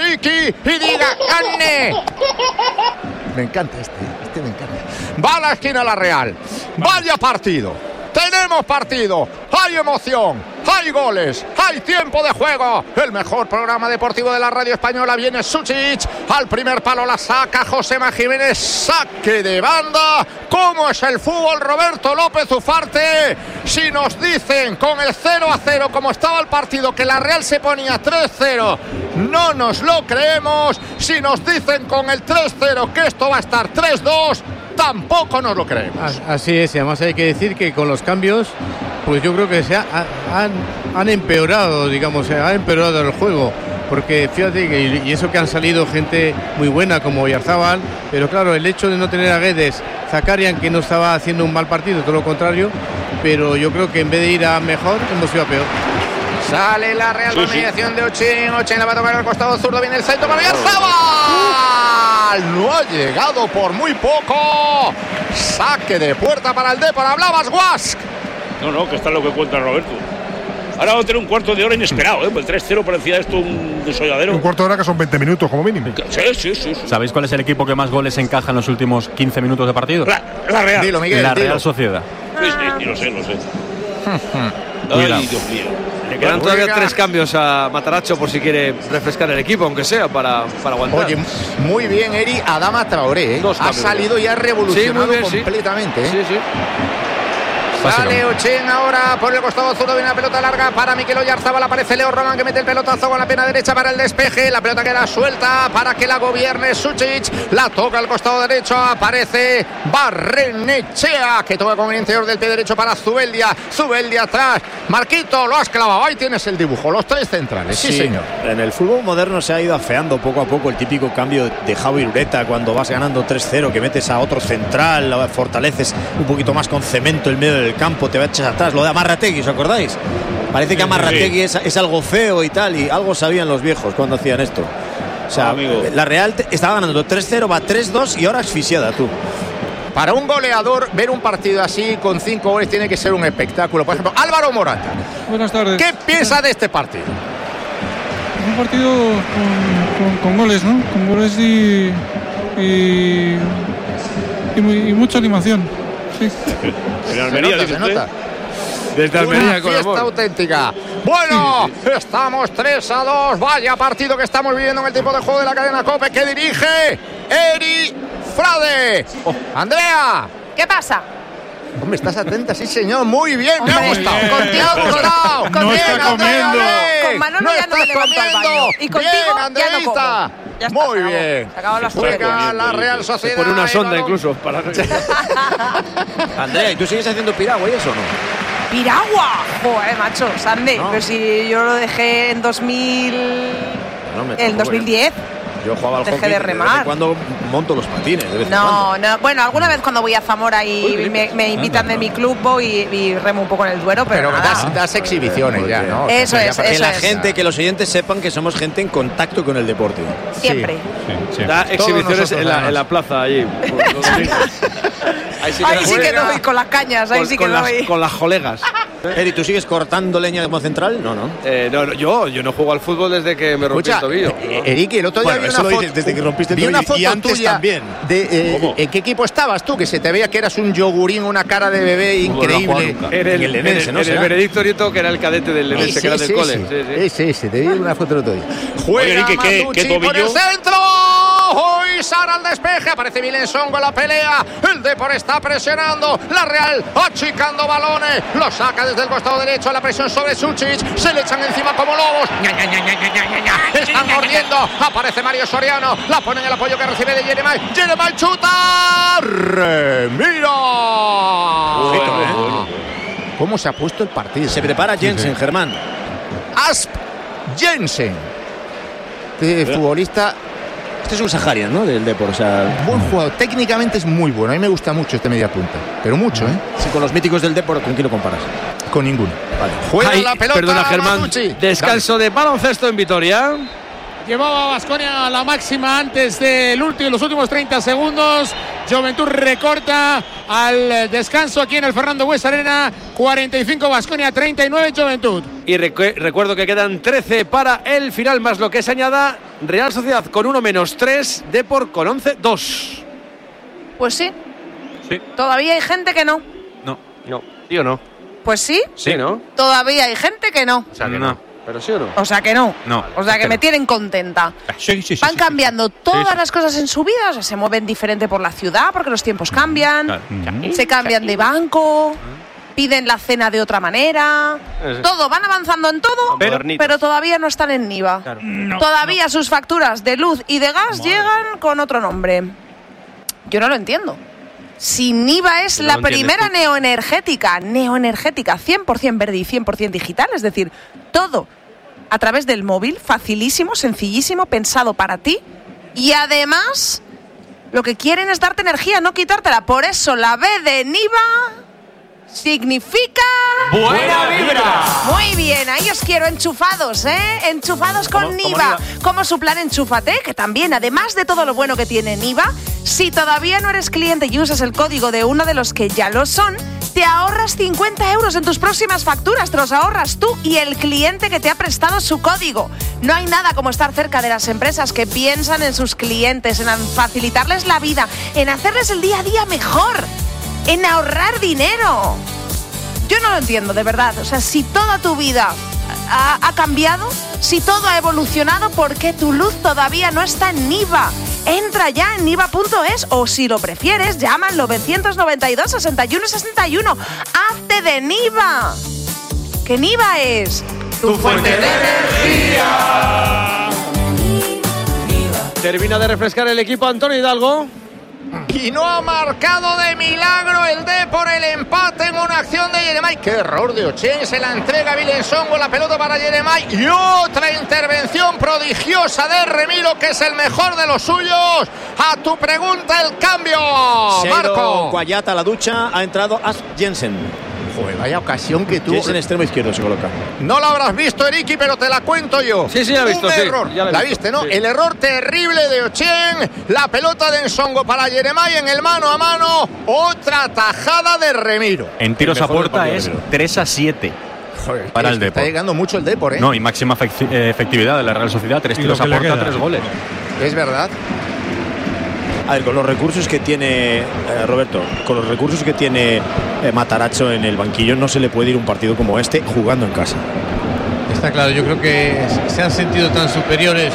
Ricky y diga ¡gane! Me encanta este me encanta. Va a la esquina la Real. Vaya partido. Tenemos partido, hay emoción, hay goles, hay tiempo de juego. El mejor programa deportivo de la radio española. Viene Suchich, al primer palo la saca Josema Jiménez, saque de banda. ¿Cómo es el fútbol, Roberto López Ufarte? Si nos dicen con el 0-0 como estaba el partido que la Real se ponía 3-0, no nos lo creemos. Si nos dicen con el 3-0 que esto va a estar 3-2, tampoco nos lo creemos. Así es, y además hay que decir que con los cambios, pues yo creo que han empeorado, digamos, ha empeorado el juego, porque fíjate que, y eso que han salido gente muy buena como Oyarzabal, pero claro, el hecho de no tener a Guedes, Zakarian, que no estaba haciendo un mal partido, todo lo contrario, pero yo creo que en vez de ir a mejor, hemos ido a peor. Sale la Real con mediación de Ochin la va a tocar al costado zurdo, viene el centro para Oyarzabal. No ha llegado por muy poco. Saque de puerta para el Depor. Hablabas, Guask. No, que está lo que cuenta Roberto. Ahora va a tener un cuarto de hora inesperado, ¿eh? El 3-0 parecía esto un desolladero. Un cuarto de hora que son 20 minutos como mínimo. Sí. ¿Sabéis cuál es el equipo que más goles encaja en los últimos 15 minutos de partido? La Real. Dilo, Miguel, la Real Sociedad. Sí, lo sé. Cuidado. Ay, Dios mío. Le quedan todavía 3 cambios a Mataracho por si quiere refrescar el equipo, aunque sea para aguantar. Oye, muy bien, Eri. Adama Traoré, ¿eh? Ha salido y ha revolucionado completamente. Sí. Sale Ochin ahora por el costado zurdo, viene la pelota larga para Mikel Oyarzabal, aparece Leo Roman que mete el pelotazo con la pierna derecha para el despeje, la pelota queda suelta para que la gobierne Suchich, la toca al costado derecho, aparece Barrenechea que toca con el interior del pie derecho para Zubeldia atrás, Marquito, lo has clavado, ahí tienes el dibujo, los 3 centrales, sí señor. En el fútbol moderno se ha ido afeando poco a poco el típico cambio de Javi Ureta cuando vas ganando 3-0, que metes a otro central, fortaleces un poquito más con cemento el medio del campo, te echas atrás, lo de Amarrategui, ¿os acordáis? Parece que Amarrategui es algo feo y tal, y algo sabían los viejos cuando hacían esto. O sea, la Real estaba ganando 3-0, va 3-2 y ahora asfixiada, tú. Para un goleador, ver un partido así con 5 goles tiene que ser un espectáculo. Por ejemplo, Álvaro Morata. Buenas tardes. ¿Qué piensa de este partido? Un partido con goles, ¿no? Con goles y mucha animación. Sí. En Almería, se nota. Desde Almería, una fiesta auténtica. Bueno, estamos 3-2. Vaya partido que estamos viviendo en el tiempo de juego de la cadena COPE que dirige Eri Frade. Andrea. ¿Qué pasa? Hombre, estás atenta, sí señor, muy bien, me ha gustado. Contigo me ha gustado. No está comiendo. Con Manolo ya no me levanto al baño. Y contigo ya no como. Ya está, muy bien. Juega la Real Sociedad. Por una sonda incluso. Andrea, ¿y tú sigues haciendo piragua y eso o no? ¡Piragua! Joder, macho, Sande. No. Pero si yo lo dejé en 2010. Yo jugaba al hockey, de remar. Cuando monto los patines. No. Bueno, alguna vez cuando voy a Zamora y me invitan de mi club voy y remo un poco en el Duero, pero das exhibiciones ya, ¿no? Eso es. Que la gente, que los oyentes sepan que somos gente en contacto con el deporte. Siempre. Sí. Da exhibiciones en la plaza allí. Ahí sí que doy con las cañas, ahí sí que doy. Con las colegas. Eri, ¿tú sigues cortando leña como central? No. Yo no juego al fútbol desde que me rompí el tobillo. Eric, el otro día vi una foto, desde que rompiste el tobillo y antes tuya también. ¿En qué equipo estabas tú? Que se te veía que eras un yogurín, una cara de bebé increíble. Era el Lenense, ¿no? El Benedicto Nieto, que era el cadete del Lenense, que era del cole. Sí, te vi una foto el otro día. Juega ¿qué tobillo? Por el centro. Y Sara al despeje, aparece Vilensongo en la pelea, el Depor está presionando, la Real achicando balones, lo saca desde el costado derecho, la presión sobre Suchich, se le echan encima como lobos, están mordiendo, aparece Mario Soriano, la ponen el apoyo que recibe de Jeremai chuta, mira. ¿Cómo se ha puesto el partido? Se prepara Jensen, Germán. Asp Jensen, futbolista. Este es un saharian, ¿no? Del Depor, o sea... Buen jugador, técnicamente es muy bueno. A mí me gusta mucho este mediapunta, pero mucho, ¿eh? Sí, con los míticos del Depor, ¿con quién lo comparas? Con ninguno. Vale. Juega la pelota. Perdona, Germán. Descanso de baloncesto en Vitoria. Llevaba a Baskonia a la máxima antes de los últimos 30 segundos. Joventut recorta al descanso aquí en el Fernando Buesa Arena. 45 Baskonia, 39 Joventut. Y recuerdo que quedan 13 para el final, más lo que se añada. Real Sociedad con 1 menos 3, Depor con 11-2. Pues sí. Sí. Todavía hay gente que no. No. ¿Sí o no? Pues sí. Sí, ¿no? Todavía hay gente que no. O sea que no. ¿Pero sí o no? O sea que no. No. O sea que me tienen contenta. Sí. Van cambiando todas las cosas en su vida. O sea, se mueven diferente por la ciudad porque los tiempos cambian. Claro. Se cambian de banco. Piden la cena de otra manera. Todo, van avanzando en todo, pero todavía no están en NIVA. Claro. Todavía sus facturas de luz y de gas llegan con otro nombre. Yo no lo entiendo. Si NIVA es la primera neoenergética 100% verde y 100% digital, es decir, todo a través del móvil, facilísimo, sencillísimo, pensado para ti, y además lo que quieren es darte energía, no quitártela. Por eso la B de NIVA significa ¡buena vibra! Muy bien, ahí os quiero enchufados, enchufados con NIVA, como su plan Enchúfate, que también, además de todo lo bueno que tiene NIVA, si todavía no eres cliente y usas el código de uno de los que ya lo son, te ahorras 50 euros en tus próximas facturas. Te los ahorras tú y el cliente que te ha prestado su código. No hay nada como estar cerca de las empresas que piensan en sus clientes, en facilitarles la vida, en hacerles el día a día mejor, en ahorrar dinero. Yo no lo entiendo, de verdad. O sea, si toda tu vida ha cambiado, si todo ha evolucionado, ¿por qué tu luz todavía no está en NIVA? Entra ya en niva.es o, si lo prefieres, llama al 992 61 61. ¡Hazte de NIVA! Que NIVA es tu fuente de energía. Termina de refrescar el equipo Antonio Hidalgo. Y no ha marcado de milagro el Depor el empate en una acción de Yeremay. ¡Qué error de Ochen! Se la entrega Vilensongo, la pelota para Yeremay. Y otra intervención prodigiosa de Remiro, que es el mejor de los suyos. A tu pregunta, el cambio. Marco. Guayat a la ducha, ha entrado Ask Jensen. Joder, vaya ocasión que tuvo. Jensen extremo izquierdo se coloca. No la habrás visto, Eriki, pero te la cuento yo. Sí, ya he visto. Un sí, error. Ya la viste, ¿no? Sí. El error terrible de Ochen. La pelota de Nsongo para Yeremay en el mano a mano. Otra tajada de Remiro. En tiros a puerta es 3-7. Joder, para el Depor. Está llegando mucho el Depor, ¿eh? No, y máxima efectividad de la Real Sociedad. 3 tiros a puerta, 3 goles. Es verdad. A ver, con los recursos que tiene Roberto, con los recursos que tiene Matarazzo en el banquillo, no se le puede ir un partido como este jugando en casa. Está claro, yo creo que se han sentido tan superiores,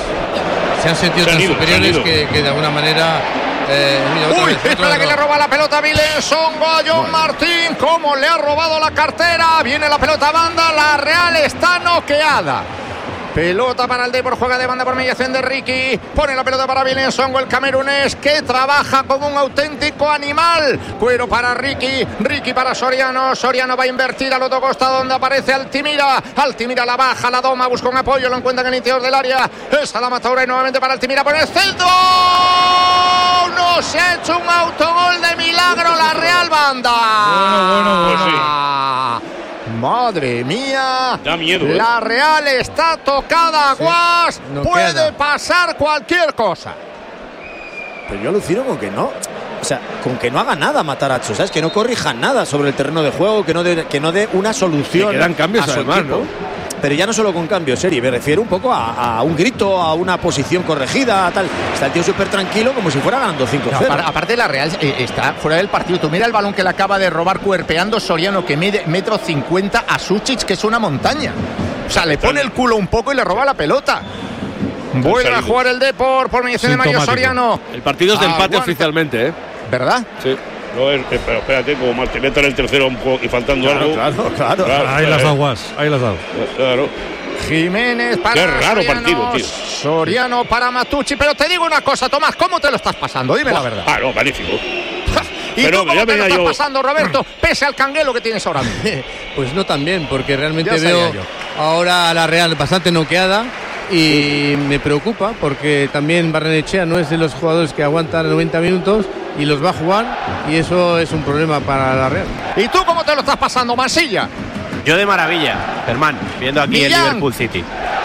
que de alguna manera... Uy, espera que le roba la pelota a Vilensongo a John Martín. ¿Cómo le ha robado la cartera? Viene la pelota a banda, la Real está noqueada. Pelota para el Depor, juega de banda por mediación de Ricky. Pone la pelota para Vilensongo, el camerunés, que trabaja como un auténtico animal. Cuero para Ricky, Ricky para Soriano. Soriano va a invertir al otro costado donde aparece Altimira. Altimira la baja, la doma, busca un apoyo, lo encuentra en el interior del área. Esa la Mataura y nuevamente para Altimira por el centro. No se ha hecho un autogol de milagro la Real Banda. Bueno. Pues sí. Madre mía, da miedo. La Real está tocada, Guas. No puede queda. Pasar cualquier cosa. Pero yo alucino con que no. O sea, con que no haga nada Matarazzo, ¿sabes? Que no corrija nada sobre el terreno de juego, que no dé una solución. Que dan cambios además, ¿no? Pero ya no solo con cambios, Eri, me refiero un poco a un grito, a una posición corregida, tal. Está el tío súper tranquilo, como si fuera ganando 5-0. No, aparte la Real está fuera del partido. Tú mira el balón que le acaba de robar cuerpeando Soriano, que mide 1,50 m a Suchic, que es una montaña. O sea, le pone el culo un poco y le roba la pelota. Vuelve a jugar el Depor por mediación de Mario Soriano. El partido es de empate oficialmente, ¿eh? ¿Verdad? Sí. No, pero espérate, como Martineta en el tercero y faltando algo. Claro. Ahí las aguas, ahí las dado. Claro. Jiménez para Qué raro Soriano, partido, tío. Soriano para Matucci. Pero te digo una cosa, Tomás, ¿cómo te lo estás pasando? Dime la verdad. No, magnífico. ¿Y pero tú cómo te lo estás pasando, Roberto? Pese al canguelo que tienes ahora mismo. Pues no tan bien, porque realmente veo ahora a la Real bastante noqueada. Y me preocupa porque también Barrenechea no es de los jugadores que aguantan 90 minutos y los va a jugar, y eso es un problema para la Real. ¿Y tú cómo te lo estás pasando, Mansilla? Yo de maravilla, Germán, viendo aquí Millán. El Liverpool City.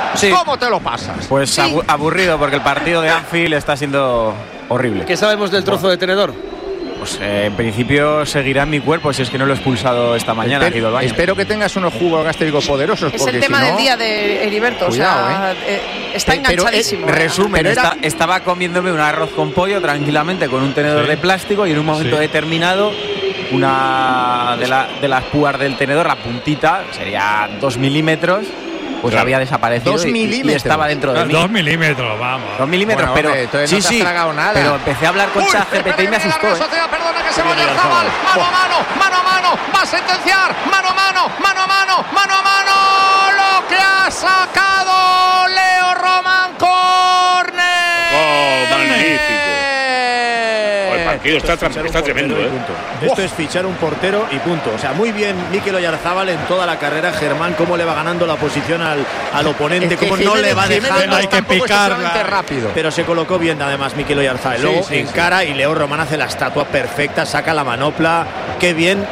Sí. ¿Cómo te lo pasas? Pues aburrido, porque el partido de Anfield está siendo horrible. ¿Qué sabemos del trozo de tenedor? Pues en principio seguirá en mi cuerpo si es que no lo he expulsado esta mañana. Espero que tengas unos jugos gástricos poderosos. Es el tema del día de Heriberto. Cuidado, está enganchadísimo. Resumen, estaba comiéndome un arroz con pollo tranquilamente con un tenedor de plástico y en un momento determinado una de las púas del tenedor, la puntita, sería 2 milímetros. Pues había desaparecido 2 milímetros. y estaba dentro de mí. 2 milímetros, vamos. 2 milímetros, bueno, pero hombre, no te has tragado nada. Pero empecé a hablar con ChatGPT y me asustó. Perdona que se vaya el Zabal. Mano a mano. Va a sentenciar. Mano a mano. Lo que ha sacado Leo Roman Corner. ¡Oh, magnífico! El partido está tremendo, Esto es fichar un portero y punto. O sea, muy bien Mikel Oyarzábal en toda la carrera. Germán, cómo le va ganando la posición al oponente, cómo no le va dejando. Hay que picar rápido. Pero se colocó bien además Mikel Oyarzábal. Luego encara y Leo Román hace la estatua perfecta, saca la manopla. Qué bien.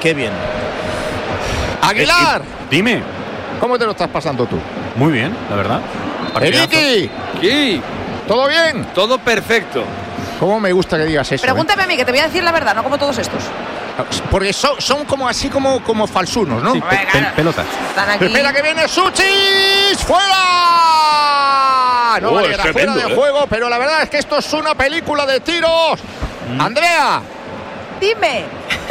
Aguilar, dime. ¿Cómo te lo estás pasando tú? Muy bien, la verdad. Eriki, Sí, ¿todo bien? todo perfecto. ¿Cómo me gusta que digas eso? Pregúntame a mí, que te voy a decir la verdad, no como todos estos. Porque son como así como falsunos, ¿no? Sí, pelotas. Están aquí. Espera que viene Suchis. ¡Fuera! No valiera fuera de juego, pero la verdad es que esto es una película de tiros. Andrea, Dime.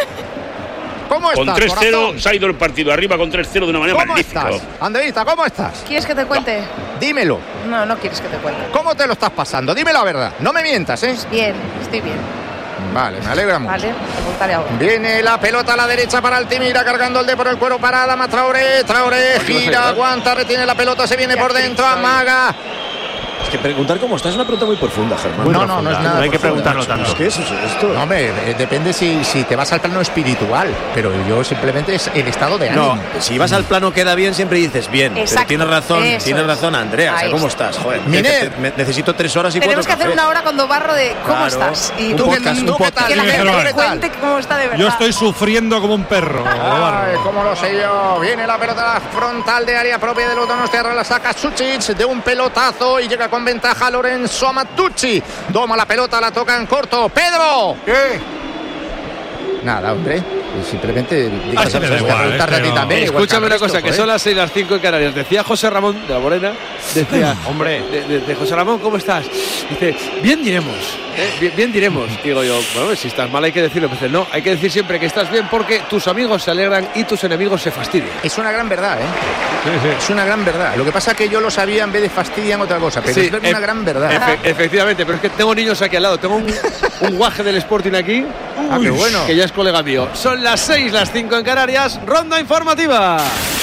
¿cómo estás? Con 3-0 corazón? se ha ido el partido arriba con 3-0 de una manera ¿Cómo magnífica. estás? Andreita, ¿cómo estás? ¿Quieres que te cuente? Dímelo. No quieres que te cuente. ¿Cómo te lo estás pasando? Dime la verdad. No me mientas, ¿eh? Bien, estoy bien. Vale, me alegra mucho. Vale, te contaré ahora. Viene la pelota a la derecha para Altimira, cargando el de por el cuero para Adama Traoré. Traoré gira, aguanta, retiene la pelota, se viene por dentro, amaga. Es que preguntar cómo está es una pregunta muy profunda, Germán. No es nada. No hay que preguntarlo tanto. ¿Qué es esto? No, hombre, depende si te vas al plano espiritual, pero yo simplemente es el estado de ánimo. No, si vas al plano queda bien, siempre dices bien. Exacto. Pero tienes razón, Andrea. O sea, ¿cómo estás? Joder, Miner. necesito 3 horas y 4 Tenemos que hacer cafés. una hora con Dobarro de cómo Claro. estás. Y ¿Tú qué tal? que la gente Dímelo. te cuente cómo está de verdad. Yo estoy sufriendo como un perro. Ay, cómo lo sé yo. Viene la pelota frontal de área propia del Donostiarra, la saca Suchic de un pelotazo y llega con ventaja Lorenzo Amatucci. Doma la pelota, la toca en corto. ¡Pedro! ¿Qué? Nada, hombre. Simplemente Ah, sí, me da igual, preguntarte a ti no. también. igual Escúchame una Cristo, cosa, que joder. son las 6 las 5 en Canarias. Decía José Ramón de la Morena, decía, hombre, de José Ramón, ¿cómo estás? Dice, bien diremos, bien diremos. Digo yo, bueno, si estás mal hay que decirlo. Me dice, no, hay que decir siempre que estás bien porque tus amigos se alegran y tus enemigos se fastidian. Es una gran verdad, ¿eh? Sí. Es una gran verdad. Lo que pasa es que yo lo sabía en vez de fastidian otra cosa, pero Sí, es una gran verdad. Efectivamente, pero es que tengo niños aquí al lado. Tengo un guaje del Sporting aquí. Ah, qué bueno. Que ya es colega mío. Son las 6, las 5 en Canarias. Ronda informativa.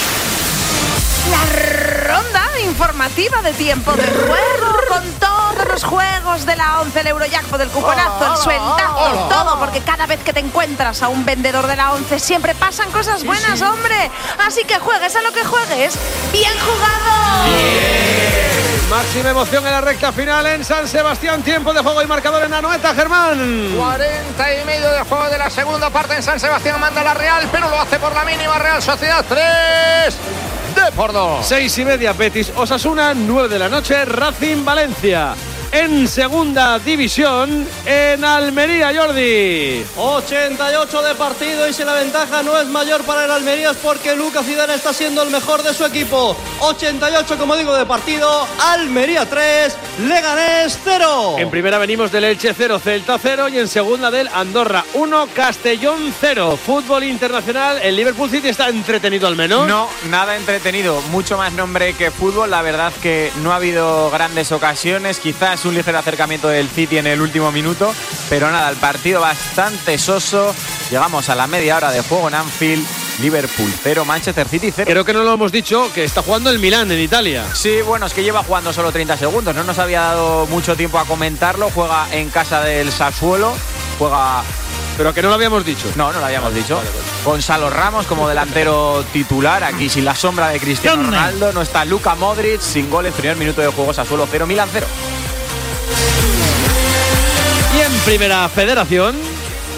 La ronda informativa de tiempo de juego con todos los juegos de la 11, el Eurojackpot, el cuponazo, el sueldazo, todo, porque cada vez que te encuentras a un vendedor de la 11 siempre pasan cosas buenas, hombre. Así que juegues a lo que juegues, bien jugado. Máxima emoción en la recta final en San Sebastián. Tiempo de juego y marcador en la Anoeta, Germán. 40 y medio de juego de la segunda parte en San Sebastián. Manda la Real, pero lo hace por la mínima. Real Sociedad 3 de por 2. 6:30, Betis Osasuna. 9 de la noche, Racing Valencia. En segunda división, en Almería, Jordi. 88 de partido y si la ventaja no es mayor para el Almería es porque Lucas Zidane está siendo el mejor de su equipo. 88, como digo, de partido. Almería 3, Leganés 0. En primera venimos del Elche 0, Celta 0 y en segunda del Andorra 1, Castellón 0. Fútbol internacional, el Liverpool City está entretenido al menos. No, nada entretenido, mucho más nombre que fútbol. La verdad que no ha habido grandes ocasiones, quizás un ligero acercamiento del City en el último minuto, pero nada, el partido bastante soso. Llegamos a la media hora de juego en Anfield. Liverpool 0, Manchester City 0. Creo que no lo hemos dicho, que está jugando el Milán en Italia. Sí, bueno, es que lleva jugando solo 30 segundos, no nos había dado mucho tiempo a comentarlo. Juega en casa del Sassuolo, juega... Pero que no lo habíamos dicho. No lo habíamos dicho. Gonzalo Ramos como delantero titular, aquí sin la sombra de Cristiano Ronaldo. No está Luka Modric, sin goles, primer minuto de juego, Sassuolo 0, Milán 0. Y en primera federación,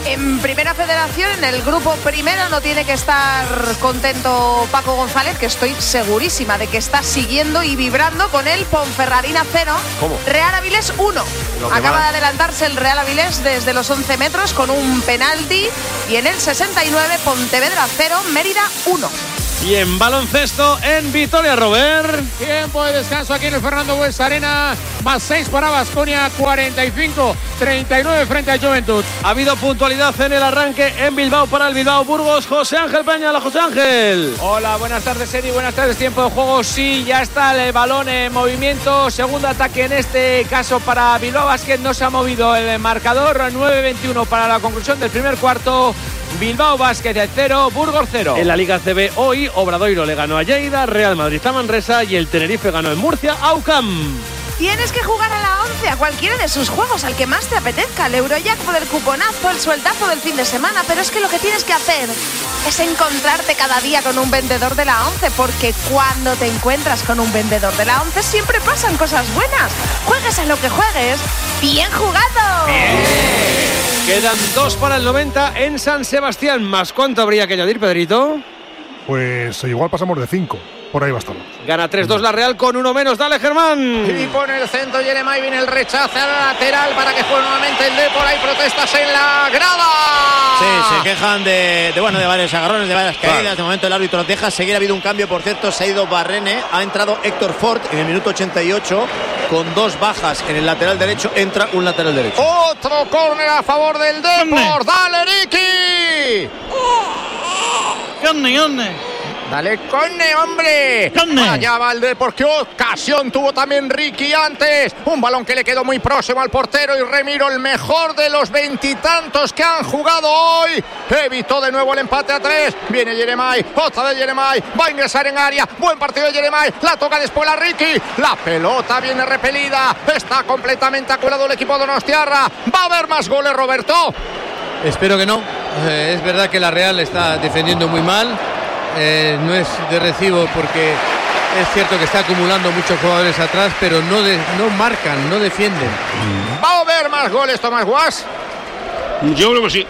En Primera Federación, en el grupo primero, no tiene que estar contento Paco González, que estoy segurísima de que está siguiendo y vibrando con el Ponferradina 0. ¿Cómo? Real Avilés 1. Acaba de adelantarse el Real Avilés desde los 11 metros con un penalti. Y en el 69, Pontevedra 0, Mérida 1. Y en baloncesto, en Vitoria, Robert. Tiempo de descanso aquí en el Fernando Buesa Arena. Más 6 para Baskonia, 45-39 frente a Juventud. Ha habido puntualidad en el arranque en Bilbao para el Bilbao Burgos. José Ángel Peña, hola José Ángel. Hola, buenas tardes Eddie, buenas tardes, tiempo de juego. Sí, ya está el balón en movimiento. Segundo ataque en este caso para Bilbao Basket. No se ha movido el marcador. 9-21 para la conclusión del primer cuarto. Bilbao Basket 0, Burgos 0. En la Liga CB hoy, Obradoiro le ganó a Lleida, Real Madrid a Manresa y el Tenerife ganó en Murcia a UCAM. Tienes que jugar a la 11, a cualquiera de sus juegos, al que más te apetezca. El Eurojackpot, el cuponazo, el sueldazo del fin de semana. Pero es que lo que tienes que hacer es encontrarte cada día con un vendedor de la 11, porque cuando te encuentras con un vendedor de la 11 siempre pasan cosas buenas. Juegues a lo que juegues. ¡Bien jugado! Bien. Quedan 2 para el 90 en San Sebastián. ¿Más cuánto habría que añadir, Pedrito? Pues igual pasamos de 5. Por ahí va a estar. Gana 3-2 la Real con 1 menos. Dale, Germán. Y pone el centro Jeremai, viene el rechace a la lateral para que juegue nuevamente el Depor. Hay protestas en la grada. Sí, se quejan de varios agarrones, de varias caídas. Claro. De momento el árbitro deja seguir. Ha habido un cambio, por cierto. Se ha ido Barrene. Ha entrado Héctor Ford en el minuto 88 con 2 bajas en el lateral derecho. Entra un lateral derecho. Otro córner a favor del Depor. ¡Dale, Ricky! ¡Conne! Dale, Conne, hombre. Allá va el Depor. Qué ocasión tuvo también Ricky antes. Un balón que le quedó muy próximo al portero. Y Remiro, el mejor de los 20 y tantos que han jugado hoy, evitó de nuevo el empate a 3. Viene Jeremai. Otra de Jeremai. Va a ingresar en área. Buen partido de Jeremai. La toca después a Ricky. La pelota viene repelida. Está completamente acurado el equipo donostiarra. Va a haber más goles, Roberto. Espero que no. Es verdad que la Real está defendiendo muy mal. No es de recibo porque es cierto que está acumulando muchos jugadores atrás, pero no marcan, no defienden. ¿Va a haber más goles, Tomás Guas? Yo creo que sí.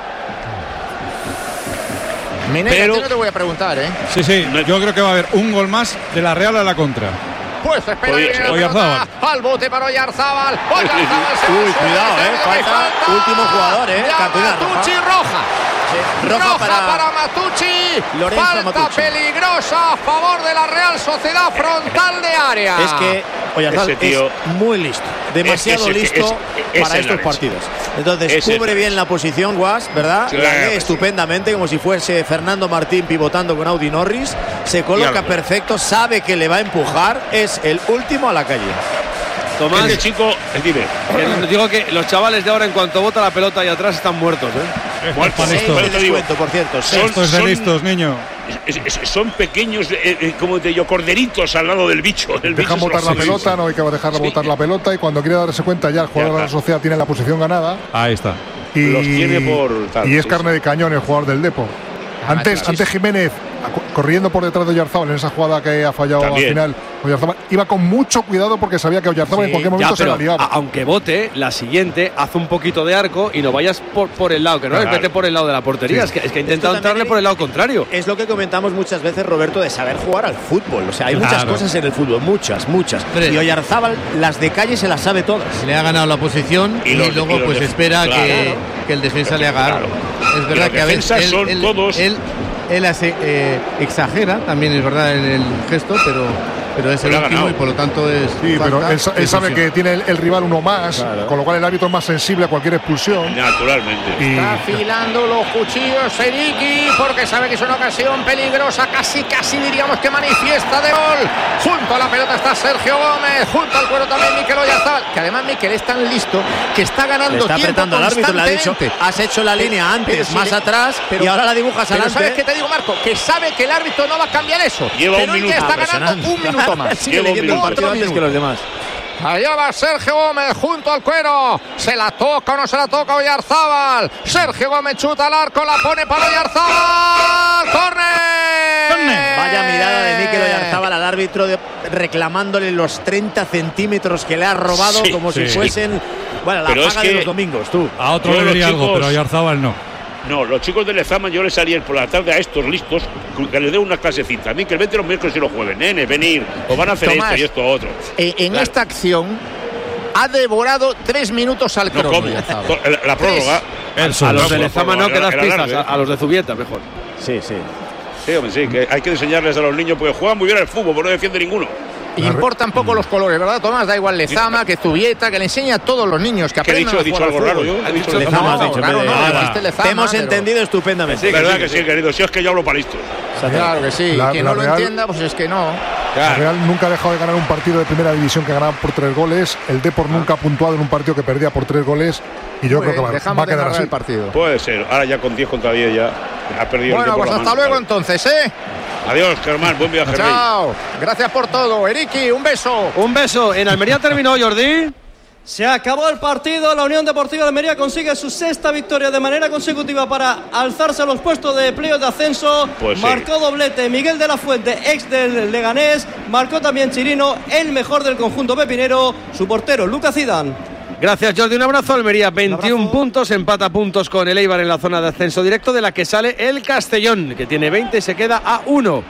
Pero no te voy a preguntar, ¿eh? Sí, yo creo que va a haber un gol más de la Real a la contra. Pues espera Oyarzábal. Al bote para Oyarzábal. Uy, cuidado, falta último jugador, Matucci roja. Roja para Matucci. Falta Matucci. Peligrosa a favor de la Real Sociedad, frontal de área. Es que Oyarzábal es muy listo, demasiado listo para estos partidos. Entonces cubre bien la posición, Guas, ¿verdad? La lee estupendamente, como si fuese Fernando Martín pivotando con Audi Norris. Se coloca perfecto, sabe que le va a empujar. Es el último a la calle. Tomás, este chico, dime. Digo que los chavales de ahora, en cuanto bota la pelota ahí atrás, están muertos, ¿eh? Muertos, descuento, por cierto. Esto es de listos, niño. Son pequeños, como te digo, corderitos al lado del bicho. Dejan botar la pelota, no hay que dejarla botar la pelota. Y cuando quiere darse cuenta, ya el jugador de la Sociedad tiene la posición ganada. Ahí está. Los tiene por tal. Y es carne de cañón el jugador del Depor. Antes Jiménez, corriendo por detrás de Oyarzábal en esa jugada que ha fallado también. Al final, Oyarzábal iba con mucho cuidado porque sabía que Oyarzábal en cualquier momento se la liaba. Aunque bote, la siguiente, haz un poquito de arco y no vayas por el lado, que no vete por el lado de la portería. Sí. Es que ha intentado entrarle por el lado contrario. Es lo que comentamos muchas veces, Roberto, de saber jugar al fútbol. O sea, hay muchas cosas en el fútbol, muchas. Y Oyarzábal, las de calle se las sabe todas. Le ha ganado la posición y luego pues espera que el defensa le haga algo. Es verdad que a veces él exagera, también es verdad en el gesto, pero es el último y por lo tanto es. Sí, pero él sabe que tiene el rival uno más, con lo cual el árbitro es más sensible a cualquier expulsión. Naturalmente. Está afilando los cuchillos Seriki porque sabe que es una ocasión peligrosa, casi diríamos que manifiesta de gol. Junto a la pelota está Sergio Gómez, junto al cuero también Mikel Oyarzábal, que además Mikel es tan listo que está ganando tiempo. Está apretando al árbitro, le ha dicho, has hecho la línea antes, más atrás, y ahora la dibujas adelante. ¿Sabes qué te digo, Marco? Que sabe que el árbitro no va a cambiar eso. Lleva pero un minuto. Está ganando un minuto más. Sigue leyendo el partido antes que los demás. Allá va Sergio Gómez junto al cuero. ¿Se la toca o no se la toca Oyarzábal? Sergio Gómez chuta al arco, la pone para Oyarzábal. ¡Córner! Vaya mirada de Mikel Oyarzábal al árbitro reclamándole los 30 centímetros que le ha robado como si fuesen Bueno, la pero paga de los domingos, tú. A otro le diría algo, pero a Oyarzábal no. No, los chicos de Lezama yo les haría por la tarde a estos listos que les dé una clasecita. A mí que el 20 los miércoles y los jueves, nene, venir, os van a hacer Tomás, esto y esto otro. En esta acción ha devorado 3 minutos al crono. La prórroga. A los de Lezama no, que das pistas, a los de Zubieta mejor. Sí, sí. Sí, hombre, sí, que hay que enseñarles a los niños porque juegan muy bien al fútbol, pero no defiende ninguno. Importan poco los colores, ¿verdad, Tomás? Da igual Lezama, que Zubieta, que le enseña a todos los niños que aprendan. ¿He dicho algo raro yo? ¿He dicho Lezama, has dicho. Lezama, te hemos entendido estupendamente. Sí, verdad que sí, querido. Si es que yo hablo para esto. Claro que sí. Quien no lo entienda, pues es que no. La Real nunca ha dejado de ganar un partido de primera división que ganaba por 3 goles. El Depor nunca ha puntuado en un partido que perdía por 3 goles. Y yo creo que va a quedar así. El partido. Puede ser. Ahora ya con 10 contra 10 ya ha perdido. Bueno, pues hasta luego entonces, ¿eh? Adiós, Germán. Buen viaje. Chao. Gracias por todo. Eriki, un beso. Un beso. En Almería terminó, Jordi. Se acabó el partido, la Unión Deportiva de Almería consigue su 6ª victoria de manera consecutiva para alzarse a los puestos de playoff de ascenso. Pues marcó doblete Miguel de la Fuente, ex del Leganés, marcó también Chirino, el mejor del conjunto pepinero, su portero Lucas Zidane. Gracias, Jordi. Un abrazo. Almería, 21 puntos, empata puntos con el Eibar en la zona de ascenso directo, de la que sale el Castellón, que tiene 20 y se queda a 1.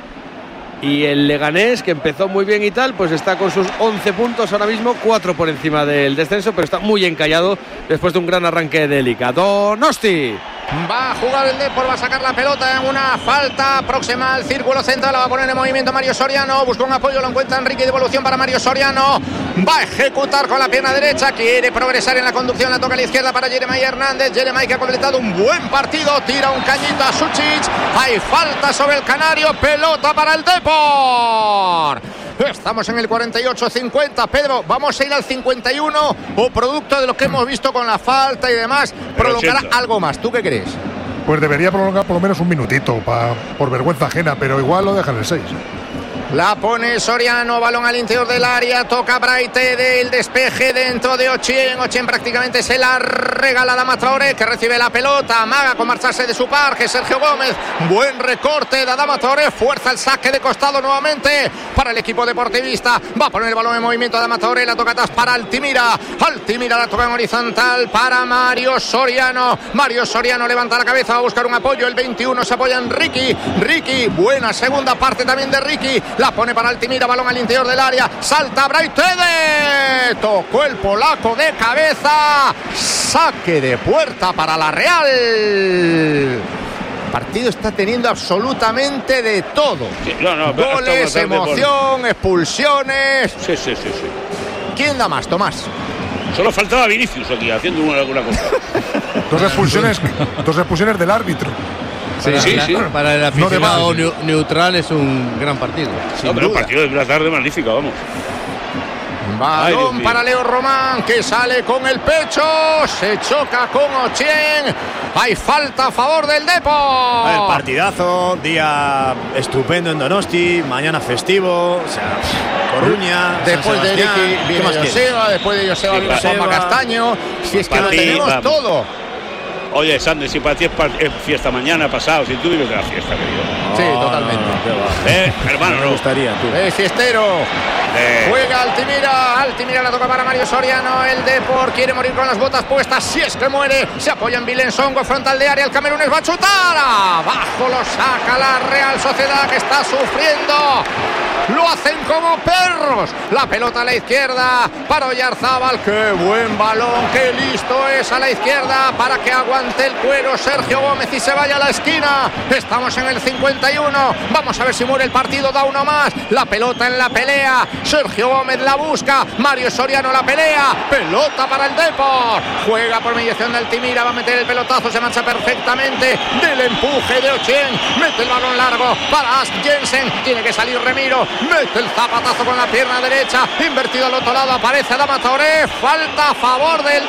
Y el Leganés, que empezó muy bien y tal, pues está con sus 11 puntos ahora mismo, 4 por encima del descenso, pero está muy encallado después de un gran arranque de Liga. Donosti. Va a jugar el Depor, va a sacar la pelota en una falta próxima al círculo central, la va a poner en movimiento Mario Soriano, busca un apoyo, lo encuentra Enrique, devolución para Mario Soriano, va a ejecutar con la pierna derecha, quiere progresar en la conducción, la toca a la izquierda para Jeremai Hernández, Jeremai que ha completado un buen partido, tira un cañito a Suchic, hay falta sobre el canario, pelota para el Depor. Estamos en el 48-50, Pedro, vamos a ir al 51 o producto de lo que hemos visto con la falta y demás, prolongará algo más, ¿tú qué crees? Pues debería prolongar por lo menos un minutito por vergüenza ajena, pero igual lo dejan el 6. La pone Soriano, balón al interior del área, toca Braite del despeje dentro de Ochien. Ochien prácticamente se la regala a Adama Traoré, que recibe la pelota, amaga con marcharse de su parque Sergio Gómez. Buen recorte de Adama Traoré, fuerza el saque de costado nuevamente para el equipo deportivista. Va a poner el balón en movimiento Adama Traoré, la toca atrás para Altimira. Altimira la toca en horizontal para Mario Soriano. Mario Soriano levanta la cabeza, va a buscar un apoyo. El 21 se apoya en Ricky. Ricky, buena segunda parte también de Ricky. La pone para Altimira, balón al interior del área, salta Braithwaite, tocó el polaco de cabeza, saque de puerta para la Real. El partido está teniendo absolutamente de todo. Sí, goles, emoción, expulsiones. Sí. ¿Quién da más, Tomás? Solo faltaba Vinicius aquí haciendo alguna cosa. Dos expulsiones del árbitro. Sí. Para el aficionado neutral es un gran partido. No, pero un partido de la tarde magnífico, vamos. Balón para Leo Román, que sale con el pecho, se choca con Ochien. Hay falta a favor del Depor. El partidazo, día estupendo en Donosti, mañana festivo, o sea, Coruña, después de Ricky viene Joseba, después de Joseba viene Juanma Castaño. Si es que lo tenemos todo. Oye, Sander, si para ti es fiesta mañana, pasado, si tú vives de la fiesta, querido. Sí, totalmente. Hermano, me gustaría, tú. Fiestero. Juega Altimira la toca para Mario Soriano. El Depor quiere morir con las botas puestas. Si es que muere, se apoya en Vilensongo, frontal de área. El camerunés va a chutar. Abajo lo saca la Real Sociedad, que está sufriendo. Lo hacen como perros. La pelota a la izquierda para Oyarzábal. Qué buen balón, qué listo es a la izquierda para que aguante el cuero Sergio Gómez y se vaya a la esquina. Estamos en el 51. Vamos a ver si muere el partido, da uno más. La pelota en la pelea. Sergio Gómez la busca. Mario Soriano la pelea. Pelota para el Depor. Juega por mediación de Altimira. Va a meter el pelotazo. Se marcha perfectamente del empuje de Ochien. Mete el balón largo para Ask Jensen. Tiene que salir Remiro. Mete el zapatazo con la pierna derecha. Invertido al otro lado. Aparece Adama Traoré. Falta a favor del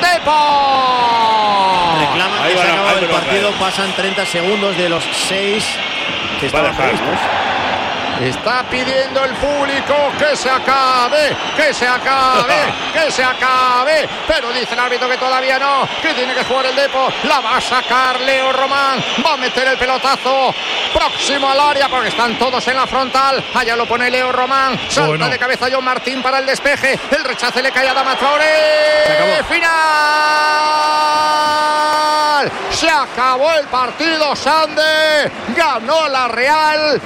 Depor. Reclaman que se acaba el partido. Pasan 30 segundos de los 6 que estaban previstos. Está pidiendo el público que se acabe, pero dice el árbitro que todavía no, que tiene que jugar el Depor. La va a sacar Leo Román, va a meter el pelotazo próximo al área porque están todos en la frontal. Allá lo pone Leo Román, salta de cabeza John Martín para el despeje, el rechace le cae a Adama Traoré. Final. acabó el partido, Sande. Ganó la Real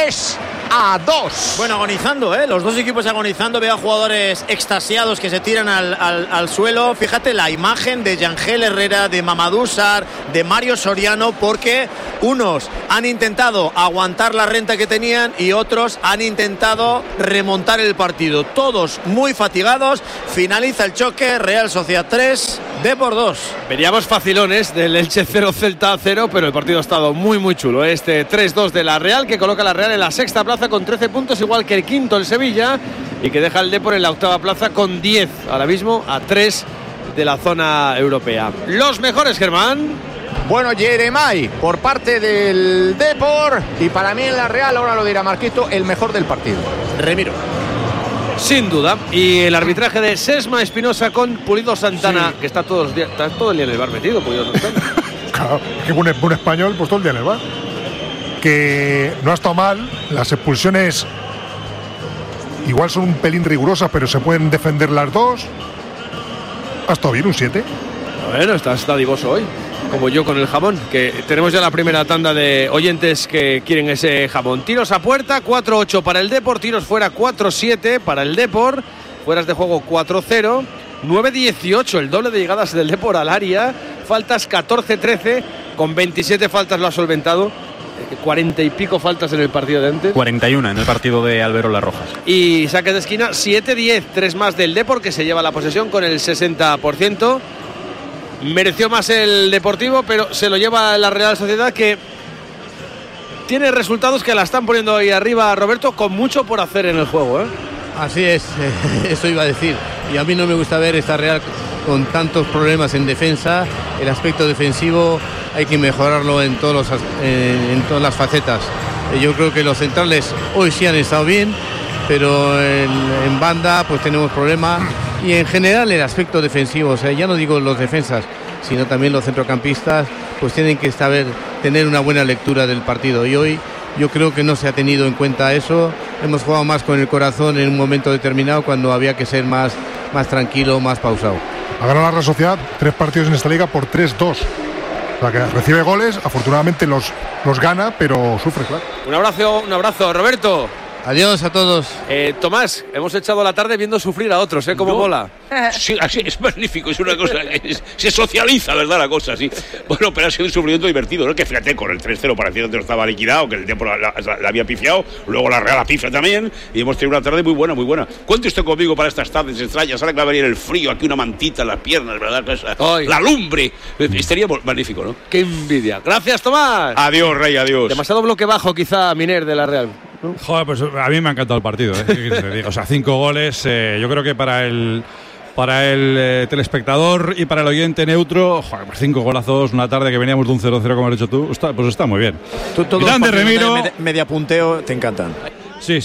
3-2. Bueno, agonizando, los dos equipos agonizando. Veo a jugadores extasiados que se tiran al suelo. Fíjate la imagen de Yangel Herrera, de Mamadou Sarr, de Mario Soriano, porque unos han intentado aguantar la renta que tenían y otros han intentado remontar el partido. Todos muy fatigados. Finaliza el choque. Real Sociedad 3, Depor 2. Veníamos facilones del Elche 0, Celta 0, pero el partido ha estado muy muy chulo. Este 3-2 de la Real, que coloca a la Real en la sexta plaza con 13 puntos, igual que el quinto el Sevilla, y que deja el Depor en la octava plaza con 10, ahora mismo a 3 de la zona europea. Los mejores, Germán. Bueno, Yeremay por parte del Depor, y para mí en la Real, ahora lo dirá Marquito, el mejor del partido. Remiro. Sin duda. Y el arbitraje de Sesma Espinosa con Pulido Santana, que está todo el día en el bar metido, Pulido Santana. Claro, que buen español, pues todo el día en el bar. Que no ha estado mal. Las expulsiones igual son un pelín rigurosas, pero se pueden defender las dos. Ha estado bien, un 7. Bueno, estás dadivoso hoy, como yo con el jamón, que tenemos ya la primera tanda de oyentes que quieren ese jamón. Tiros a puerta, 4-8 para el Depor. Tiros fuera, 4-7 para el Depor. Fueras de juego, 4-0. 9-18 el doble de llegadas del Depor al área. Faltas, 14-13. Con 27 faltas lo ha solventado. 40 y pico faltas en el partido de antes. 41 en el partido de Alberola Rojas. Y saques de esquina, 7-10. 3 más del Depor, que se lleva la posesión con el 60%. Mereció más el Deportivo, pero se lo lleva la Real Sociedad, que tiene resultados que la están poniendo ahí arriba, Roberto, con mucho por hacer en el juego, Así es, eso iba a decir. Y a mí no me gusta ver esta Real con tantos problemas en defensa. El aspecto defensivo hay que mejorarlo en todas las facetas. Yo creo que los centrales hoy sí han estado bien, pero en banda pues tenemos problemas. Y en general el aspecto defensivo, o sea, ya no digo los defensas, sino también los centrocampistas, pues tienen que tener una buena lectura del partido. Y hoy yo creo que no se ha tenido en cuenta eso. Hemos jugado más con el corazón en un momento determinado, cuando había que ser más tranquilo, más pausado. Ha ganado la Real Sociedad 3 partidos en esta liga por 3-2. O sea, que recibe goles, afortunadamente los gana, pero sufre, claro. Un abrazo, Roberto. Adiós a todos. Tomás, hemos echado la tarde viendo sufrir a otros, ¿cómo mola? Sí, así es magnífico, es una cosa que se socializa, ¿verdad? La cosa, sí. Bueno, pero ha sido un sufrimiento divertido, ¿no? Que fíjate, con el 3-0 parecía que no estaba liquidado, que el tiempo la había pifiado, luego la Real la pifia también, y hemos tenido una tarde muy buena, muy buena. Cuente usted conmigo para estas tardes extrañas, ahora que va a venir el frío, aquí una mantita en las piernas, ¿verdad? La lumbre, estaría magnífico, ¿no? ¡Qué envidia! Gracias, Tomás. Adiós, Rey, adiós. Demasiado bloque bajo, quizá, Miner, de la Real. Joder, pues a mí me ha encantado el partido, O sea, 5 goles, yo creo que para el telespectador y para el oyente neutro, joder, 5 golazos, una tarde que veníamos de un 0-0, como has dicho tú, pues está muy bien. Grande Remiro. Media punteo, te encantan. Sí,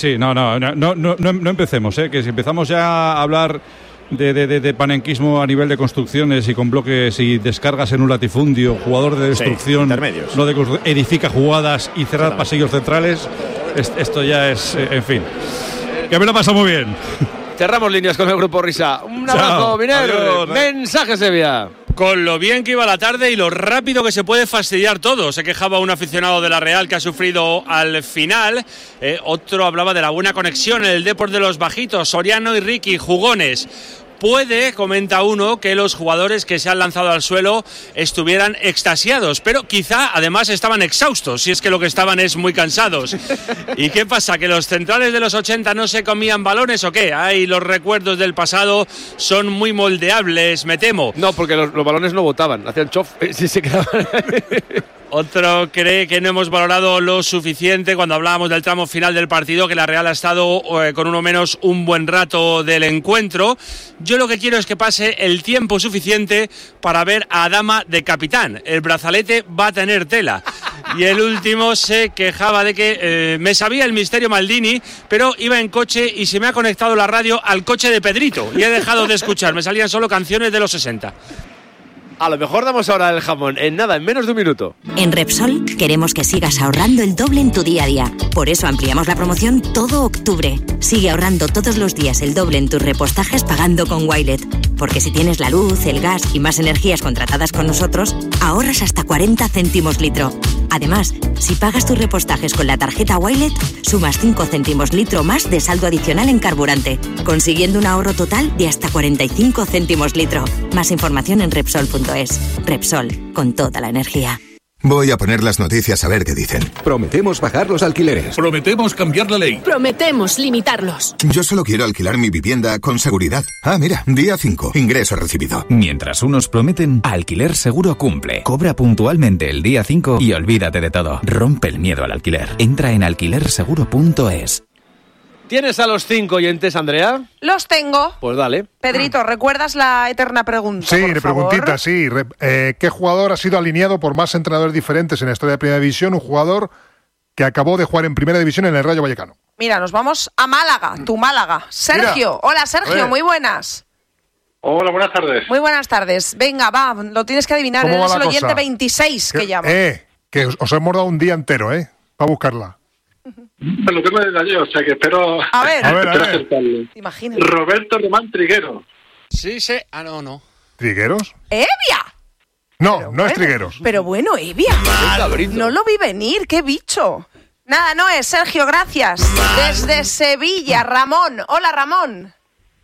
no empecemos, que si empezamos ya a hablar de panenquismo a nivel de construcciones y con bloques y descargas en un latifundio, jugador de destrucción, no de edifica jugadas y cerrar pasillos centrales, esto ya es, en fin, que me lo pasa muy bien. Cerramos líneas con el Grupo Risa. Un abrazo, Miner. Mensaje, Sevilla. Con lo bien que iba la tarde y lo rápido que se puede fastidiar todo. Se quejaba un aficionado de la Real que ha sufrido al final. Otro hablaba de la buena conexión en el Depor de los bajitos. Soriano y Ricky, jugones. Puede, comenta uno, que los jugadores que se han lanzado al suelo estuvieran extasiados, pero quizá además estaban exhaustos, si es que lo que estaban es muy cansados. ¿Y qué pasa? ¿Que los centrales de los 80 no se comían balones o qué? Ay, los recuerdos del pasado son muy moldeables, me temo. No, porque los balones no botaban, hacían chof, si se quedaban. Otro cree que no hemos valorado lo suficiente cuando hablábamos del tramo final del partido, que la Real ha estado con uno menos un buen rato del encuentro. Yo lo que quiero es que pase el tiempo suficiente para ver a Adama de capitán. El brazalete va a tener tela. Y el último se quejaba de que me sabía el misterio Maldini, pero iba en coche y se me ha conectado la radio al coche de Pedrito y he dejado de escuchar. Me salían solo canciones de los 60. A lo mejor damos ahora el jamón en nada, en menos de un minuto. En Repsol queremos que sigas ahorrando el doble en tu día a día. Por eso ampliamos la promoción todo octubre. Sigue ahorrando todos los días el doble en tus repostajes pagando con Wilet. Porque si tienes la luz, el gas y más energías contratadas con nosotros, ahorras hasta 40 céntimos litro. Además, si pagas tus repostajes con la tarjeta Wilet, sumas 5 céntimos litro más de saldo adicional en carburante, consiguiendo un ahorro total de hasta 45 céntimos litro. Más información en Repsol.es. Repsol, con toda la energía. Voy a poner las noticias a ver qué dicen. Prometemos bajar los alquileres. Prometemos cambiar la ley. Prometemos limitarlos. Yo solo quiero alquilar mi vivienda con seguridad. Ah, mira, día 5, ingreso recibido. Mientras unos prometen, Alquiler Seguro cumple. Cobra puntualmente el día 5 y olvídate de todo. Rompe el miedo al alquiler. Entra en alquilerseguro.es. ¿Tienes a los 5 oyentes, Andrea? Los tengo. Pues dale. Pedrito, ¿recuerdas la eterna pregunta? Sí, por favor? preguntita, sí. ¿Qué jugador ha sido alineado por más entrenadores diferentes en la historia de Primera División? Un jugador que acabó de jugar en Primera División en el Rayo Vallecano. Mira, nos vamos a Málaga, tu Málaga. Sergio, hola Sergio, muy buenas. Hola, buenas tardes. Muy buenas tardes. Venga, va, lo tienes que adivinar. ¿Cómo va Eres la el oyente cosa? 26 que llama. Que os hemos dado un día entero, para buscarla. Lo tengo desde ayer, o sea que espero... A ver. acertarle. ¿Te imaginas? Roberto Román Triguero. Sí, sí. Ah, no. ¿Trigueros? ¡Evia! No es Trigueros. Pero bueno, Evia. No lo vi venir, qué bicho. Nada, no es, Sergio, gracias. Desde Sevilla, Ramón. Hola, Ramón.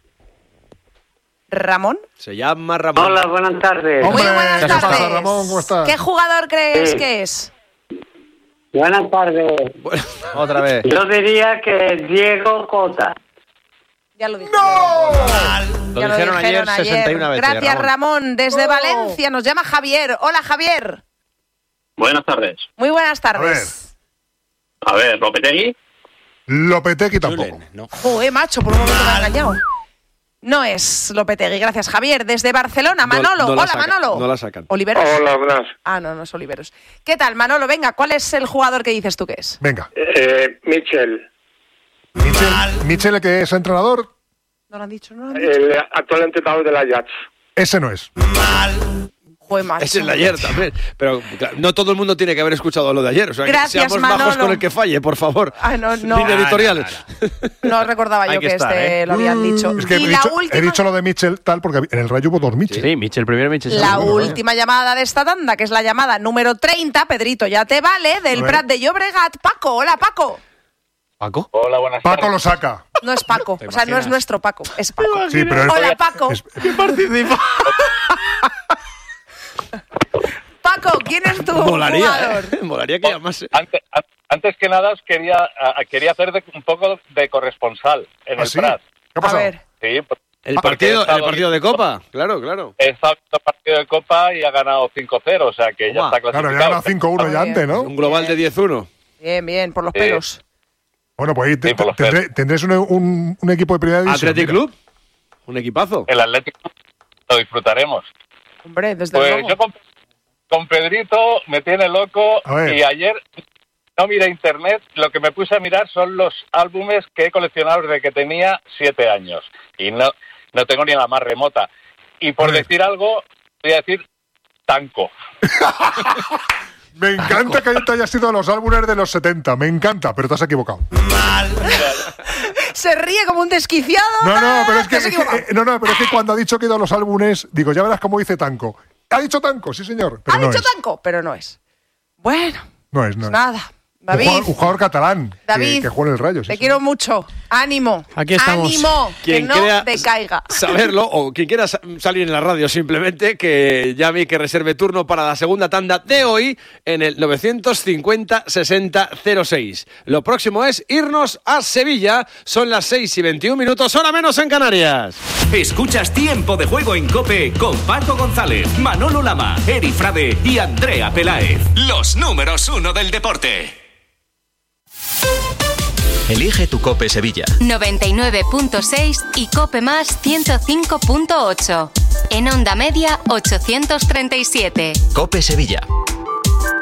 ¿Ramón? Se llama Ramón. Hola, buenas tardes. Muy buenas ¿qué pasa, tardes. Ramón? ¿Cómo estás? ¿Qué jugador crees que es? Buenas tardes. Otra vez. Yo diría que Diego Cota. Ya lo dije. Lo dijeron ayer 61 veces. Gracias, Ramón. Desde Valencia nos llama Javier. Hola, Javier. Buenas tardes. Muy buenas tardes. A ver, ¿Lopetegui? Lopetegui tampoco. Joder, macho, por un momento me ha engañado. No es Lopetegui, gracias, Javier. Desde Barcelona, Manolo. No la Hola, sacan, Manolo. no la sacan. ¿Oliveros? Hola, buenas. Ah, no es Oliveros. ¿Qué tal, Manolo? Venga, ¿cuál es el jugador que dices tú que es? Venga. Michel. ¿Michel que es entrenador? No lo han dicho, El actual entrenador del Ajax. Ese no es. Joder, macho. Ese es el de ayer también. Pero claro, no todo el mundo tiene que haber escuchado lo de ayer. O sea, Gracias, que seamos Manolo. majos con el que falle, por favor. No. Línea editorial. No recordaba yo que lo habían dicho. Es que Y he dicho lo de Michel tal porque en el Rayo hubo dos Michel. Sí, Michel primero, Michel La segundo. última llamada de esta tanda, que es la llamada número 30, Pedrito, ya te vale, del Prat de Llobregat. Paco, hola, Paco. ¿Paco? Hola, buenas tardes. Paco lo saca. No es Paco, o sea, no es nuestro Paco, es Paco. Sí, pero Hola, Paco. ¿Qué participa? Paco, ¿quién es tu jugador? Molaría que llamase. Antes que nada, os quería hacer un poco de corresponsal en el Prat. ¿Qué ha pasado? A ver. Sí, El partido de Copa, claro. He estado en el partido de Copa y ha ganado 5-0, o sea que ya está clasificado. Claro, ya ha ganado 5-1 ya antes, ¿no? Un global de 10-1. Bien, por los pelos. Bueno, pues ahí tendréis un equipo de Primera División. ¿Athletic Club? Un equipazo. El Athletic Club lo disfrutaremos. Hombre, desde Pues luego. yo con Pedrito me tiene loco y ayer no miré internet, lo que me puse a mirar son los álbumes que he coleccionado desde que tenía 7 años y no tengo ni la más remota. Y por decir algo, voy a decir Tanco. Me encanta que te hayas ido a los álbumes de los 70, me encanta, pero te has equivocado. Se ríe como un desquiciado. No, pero es Te has equivocado. pero es que cuando ha dicho que ha ido a los álbumes, digo, ya verás cómo dice Tanco. ¿Ha dicho Tanco? Sí, señor. Pero Ha dicho Tanco, pero no es. Bueno, No es. nada. David, Un jugador catalán David, que juega en el Rayo. Sí, te quiero mucho. Ánimo. Aquí estamos. Ánimo, que Quien no crea decaiga. Saberlo, o quien quiera salir en la radio simplemente, que llame y que reserve turno para la segunda tanda de hoy en el 950-6006. Lo próximo es irnos a Sevilla. Son las 6:21, hora menos en Canarias. Escuchas Tiempo de Juego en COPE con Paco González, Manolo Lama, Eri Frade y Andrea Peláez. Los números 1 del deporte. Elige tu COPE Sevilla. 99.6 y COPE más 105.8. En onda media 837. COPE Sevilla.